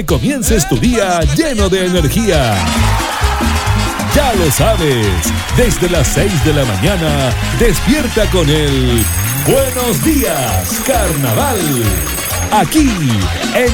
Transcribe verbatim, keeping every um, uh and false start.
Comiences tu día lleno de energía. Ya lo sabes, desde las seis de la mañana, despierta con el Buenos Días Carnaval. Aquí en